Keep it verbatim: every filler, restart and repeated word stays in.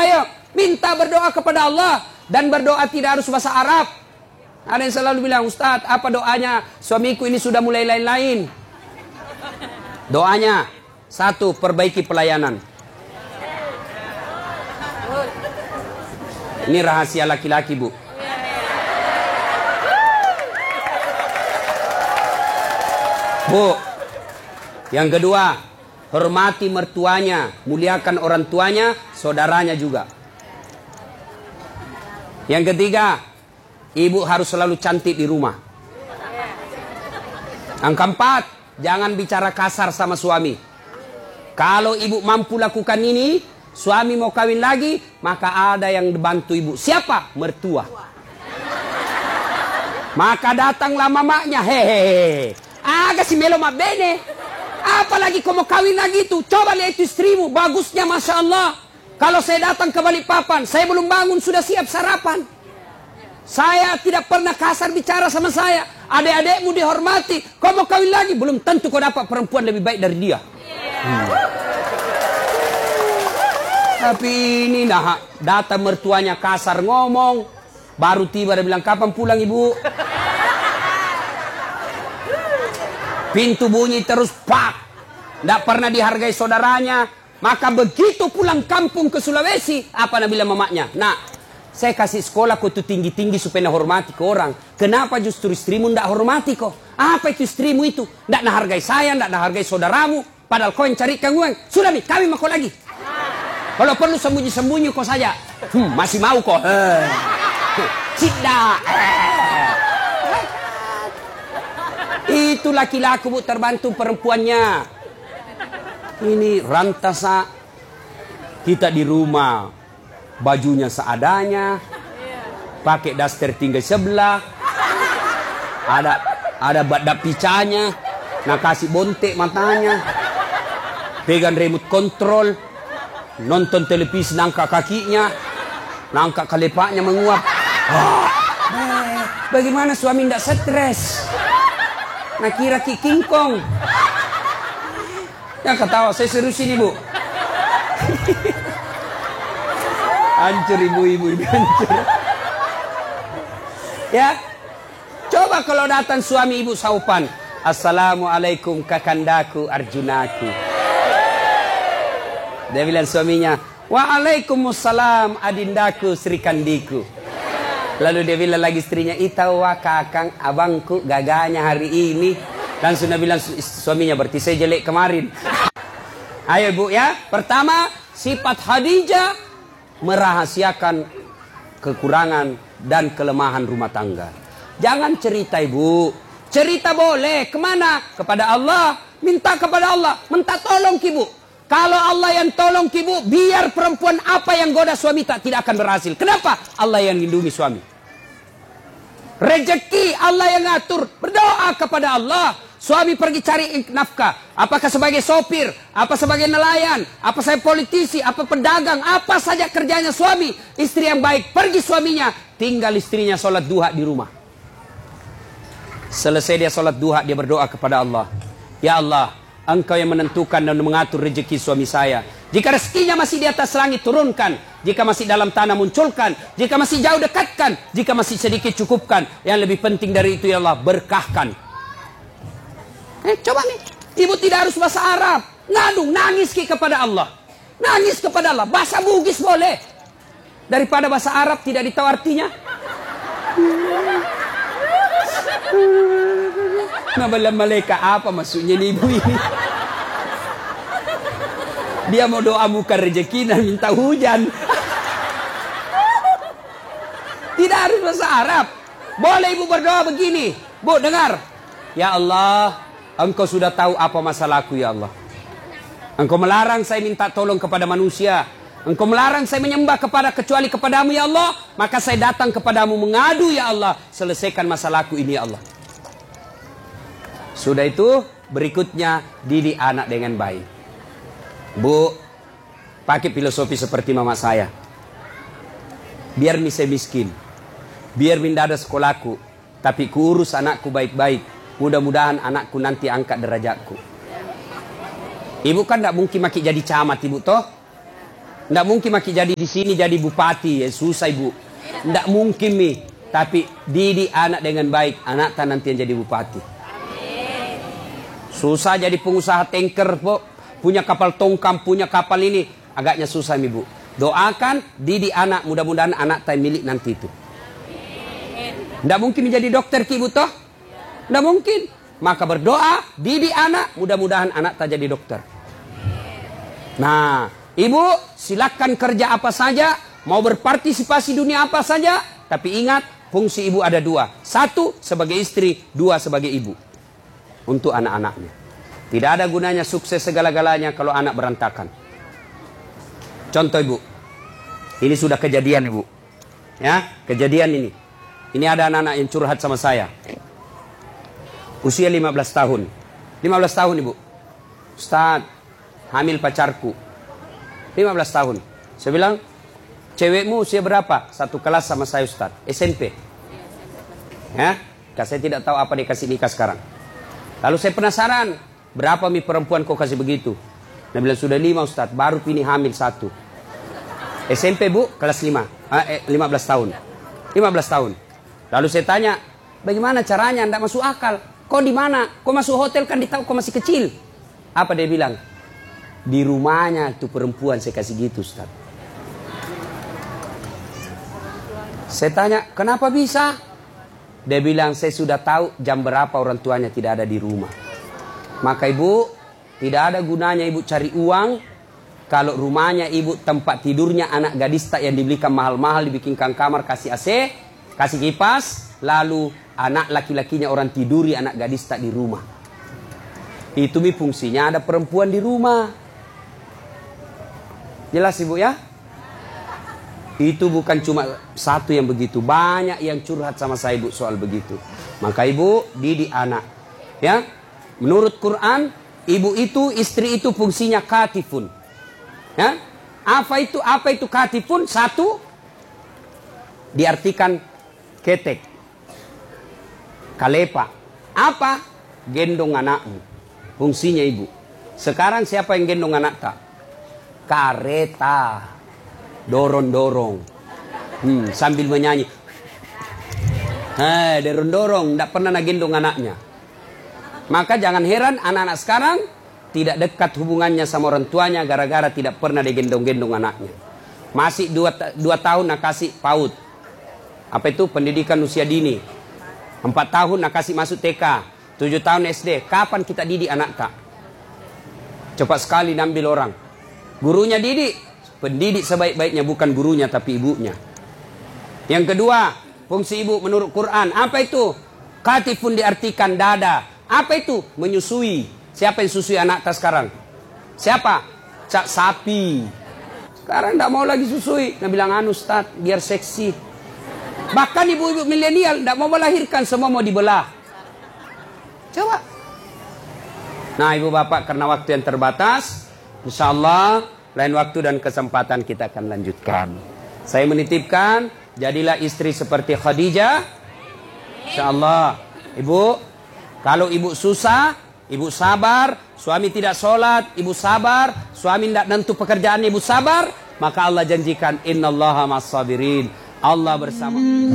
Ayo, minta berdoa kepada Allah. Dan berdoa tidak harus bahasa Arab. Ada yang selalu bilang, Ustadz, apa doanya? Suamiku ini sudah mulai lain-lain. Doanya, satu, perbaiki pelayanan. Ini rahasia laki-laki, Bu. Bu, yang kedua, hormati mertuanya, muliakan orang tuanya, saudaranya juga. Yang ketiga, ibu harus selalu cantik di rumah. Yang keempat, jangan bicara kasar sama suami. Kalau ibu mampu lakukan ini, suami mau kawin lagi, maka ada yang bantu ibu. Siapa? Mertua. Maka datanglah mamanya, hehehe. Agak si melo ma bene. Apalagi kau mau kawin lagi itu. Coba lihat itu istrimu. Bagusnya Masya Allah. Kalau saya datang ke Balikpapan, saya belum bangun sudah siap sarapan. Saya tidak pernah kasar bicara sama saya. Adik-adikmu dihormati. Kau mau kawin lagi, belum tentu kau dapat perempuan lebih baik dari dia. Hmm. Tapi ini nah, datang mertuanya kasar ngomong. Baru tiba dia bilang, kapan pulang ibu? Pintu bunyi terus, pak. Tidak pernah dihargai saudaranya. Maka begitu pulang kampung ke Sulawesi, apa nak bilang mamanya? Nak, saya kasih sekolah kau tuh tinggi-tinggi supaya nak hormati ke orang. Kenapa justru istrimu tidak hormati kau? Apa itu istrimu itu? Tidak nak hargai saya, tidak nak hargai saudaramu. Padahal kau yang carikan uang. Sudah nih, kami mau kau lagi. Kalau perlu sembunyi-sembunyi kau saja. Hmm, masih mau kau. Eh. Tidak. Eh. Itu laki-laki bu terbantu perempuannya. Ini rantasa. Kita di rumah bajunya seadanya, pakai daster tinggal sebelah, ada ada badak picanya, nak kasih bontek matanya, pegang remote control, nonton televisi nangka kakinya, nangka kelepaknya menguap. Oh, eh, bagaimana suami tidak stres? Nak kira Ki King Kong. Yang ketawa, saya serius ini bu. Hancur ibu-ibu ini, hancur. Ya, coba kalau datang suami ibu saupan. Assalamualaikum kakandaku Arjunaku. Dia bilang suaminya, waalaikumsalam adindaku Sri Kandiku. Lalu dia bilang lagi istrinya, itawa kakang abangku gaganya hari ini. Langsung dia bilang suaminya, berarti saya jelek kemarin. Ayo bu ya, pertama sifat Khadijah merahasiakan kekurangan dan kelemahan rumah tangga. Jangan cerita ibu. Cerita boleh. Kemana? Kepada Allah. Minta kepada Allah. Minta tolong ibu. Kalau Allah yang tolong ibu, biar perempuan apa yang goda suami tak tidak akan berhasil. Kenapa? Allah yang lindungi suami. Rezeki Allah yang ngatur. Berdoa kepada Allah. Suami pergi cari nafkah. Apakah sebagai sopir, apa sebagai nelayan, apa saya politisi, apa pedagang, apa saja kerjanya suami. Istri yang baik, pergi suaminya. Tinggal istrinya sholat duha di rumah. Selesai dia sholat duha, dia berdoa kepada Allah. Ya Allah, Engkau yang menentukan dan mengatur rezeki suami saya. Jika rezekinya masih di atas langit, turunkan. Jika masih dalam tanah, munculkan. Jika masih jauh, dekatkan. Jika masih sedikit, cukupkan. Yang lebih penting dari itu, ya Allah, berkahkan. Eh, coba nih, ibu tidak harus bahasa Arab. Ngadu, nangis kepada Allah. Nangis kepada Allah. Bahasa Bugis boleh. Daripada bahasa Arab tidak ditahu artinya. Nabalam malaikat apa maksudnya nih ibu ini? Dia mau doa bukan rezeki dan minta hujan. Tidak harus bahasa Arab. Boleh ibu berdoa begini. Bu, dengar. Ya Allah, Engkau sudah tahu apa masalahku ya Allah. Engkau melarang saya minta tolong kepada manusia. Engkau melarang saya menyembah kepada kecuali kepadamu ya Allah. Maka saya datang kepadamu mengadu ya Allah. Selesaikan masalahku ini ya Allah. Sudah itu berikutnya didik anak dengan baik. Bu, pakai filosofi seperti mama saya. Biar saya miskin. Biar minda ada sekolahku. Tapi kuurus anakku baik-baik. Mudah-mudahan anakku nanti angkat derajatku. Ibu kan tidak mungkin makin jadi camat ibu toh. Nggak mungkin maki jadi di sini jadi bupati, ya susah ibu. Nggak mungkin mi. Tapi didik anak dengan baik, anak tak nanti yang jadi bupati. Susah jadi pengusaha tanker, po. Punya kapal tongkang, punya kapal ini, agaknya susah mi bu. Doakan didik anak, mudah-mudahan anak tak milik nanti itu. Nggak mungkin menjadi dokter ki ibu toh? Nggak mungkin. Maka berdoa, didik anak, mudah-mudahan anak tak jadi dokter. Nah, ibu silakan kerja apa saja, mau berpartisipasi dunia apa saja, tapi ingat fungsi ibu ada dua. Satu sebagai istri, dua sebagai ibu. Untuk anak-anaknya. Tidak ada gunanya sukses segala-galanya kalau anak berantakan. Contoh ibu, ini sudah kejadian ibu. Ya, kejadian ini. Ini ada anak-anak yang curhat sama saya. Usia lima belas tahun. lima belas tahun ibu. Ustaz, hamil pacarku. lima belas tahun. Saya bilang, cewekmu usia berapa? Satu kelas sama saya Ustaz. S M P. Ya, saya tidak tahu apa dikasih nikah sekarang. Lalu saya penasaran, berapa mi perempuan kok kasih begitu? Dia bilang sudah lima Ustaz, baru pilih hamil satu. S M P bu, kelas lima. Eh, lima belas tahun. lima belas tahun. Lalu saya tanya, bagaimana caranya? Tidak masuk akal. Kau di mana? Kau masuk hotel kan ditahu kau masih kecil. Apa dia bilang? Di rumahnya itu perempuan saya kasih gitu Ustaz. Saya tanya, kenapa bisa? Dia bilang, saya sudah tahu jam berapa orang tuanya tidak ada di rumah. Maka ibu, tidak ada gunanya ibu cari uang. Kalau rumahnya ibu tempat tidurnya anak gadis tak yang dibelikan mahal-mahal, dibikinkan kamar, kasih A C, kasih kipas. Lalu anak laki-lakinya orang tiduri, anak gadis tak di rumah. Itu mi fungsinya ada perempuan di rumah. Jelas ibu ya? Itu bukan cuma satu yang begitu. Banyak yang curhat sama saya ibu soal begitu. Maka ibu didik anak. Ya, menurut Quran, ibu itu, istri itu fungsinya katifun. Ya, apa itu? Apa itu katifun? Satu, diartikan ketek. Kalepa. Apa? Gendong anakmu. Fungsinya ibu. Sekarang siapa yang gendong anak tak? Kareta. Dorong-dorong. Hmm, sambil menyanyi. Hei, dorong-dorong. Tidak pernah gendong anaknya. Maka jangan heran anak-anak sekarang tidak dekat hubungannya sama orang tuanya gara-gara tidak pernah digendong-gendong anaknya. Masih dua, dua tahun nak kasih PAUD. Apa itu? Pendidikan usia dini. Empat tahun nak kasih masuk T K. Tujuh tahun S D. Kapan kita didik anak tak? Cepat sekali nambil orang. Gurunya didik. Pendidik sebaik-baiknya bukan gurunya tapi ibunya. Yang kedua, fungsi ibu menurut Quran. Apa itu? Katifun diartikan dada. Apa itu? Menyusui. Siapa yang susui anak tak sekarang? Siapa? Cak sapi. Sekarang tidak mau lagi susui. Dia bilang, anu Ustaz, biar seksi. Bahkan ibu-ibu milenial tidak mau melahirkan, semua mau dibelah. Coba. Nah ibu bapak, karena waktu yang terbatas, insya Allah lain waktu dan kesempatan kita akan lanjutkan. Saya menitipkan, jadilah istri seperti Khadijah. Insya Allah. Ibu, kalau ibu susah, ibu sabar. Suami tidak sholat, ibu sabar. Suami tidak nentu pekerjaan, ibu sabar. Maka Allah janjikan, innallaha ma'as sabirin. Allah bersama.